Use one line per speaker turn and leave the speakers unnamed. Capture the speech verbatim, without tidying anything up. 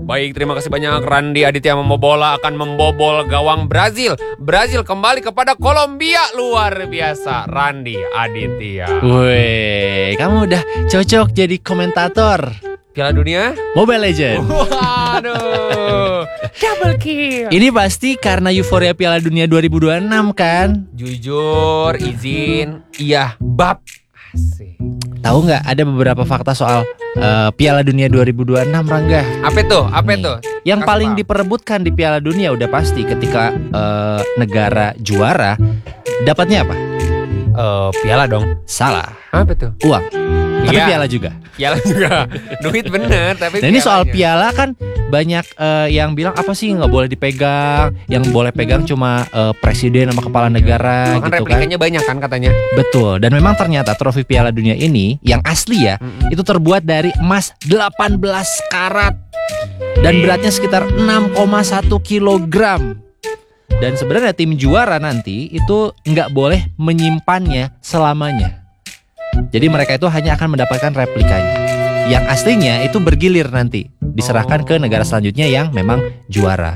Baik, terima kasih banyak Randi Aditya Memobola akan membobol gawang Brazil. Brazil kembali kepada Kolombia. Luar biasa Randi Aditya.
Wih, kamu udah cocok jadi komentator
Piala Dunia
Mobile Legends.
Waduh, double kill.
Ini pasti karena euforia Piala Dunia dua ribu dua puluh enam kan?
Jujur, izin, iya, bab. Asik.
Tahu nggak ada beberapa fakta soal uh, Piala Dunia dua ribu dua puluh enam, Rangga?
Apa itu? Apa
Nih,
itu?
yang
Kasih
paling
tahu.
diperebutkan di Piala Dunia udah pasti ketika uh, negara juara dapatnya apa?
Eh, piala dong.
Salah,
Apa itu?
uang. Tapi
Iya.
piala juga.
Piala juga. Duit bener, tapi
Nah ini soal
pialanya.
piala kan banyak eh, yang bilang apa sih nggak boleh dipegang, yang boleh pegang cuma eh, presiden sama kepala negara
Oh, kan
gitu kan.
replikanya banyak kan katanya.
Betul. Dan memang ternyata trofi Piala Dunia ini yang asli ya,
Mm-mm.
itu terbuat dari emas delapan belas karat dan beratnya sekitar enam koma satu kilogram. Dan sebenarnya tim juara nanti itu nggak boleh menyimpannya selamanya. Jadi mereka itu hanya akan mendapatkan replikanya. Yang aslinya itu bergilir nanti, diserahkan ke negara selanjutnya yang memang juara.